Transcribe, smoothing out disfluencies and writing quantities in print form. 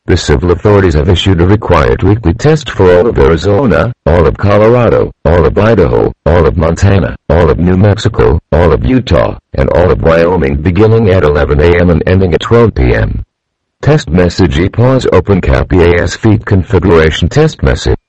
The civil authorities have issued a required weekly test for all of Arizona, all of Colorado, all of Idaho, all of Montana, all of New Mexico, all of Utah, and all of Wyoming beginning at 11 a.m. and ending at 12 p.m. Test message: pause open cap EAS feed configuration test message.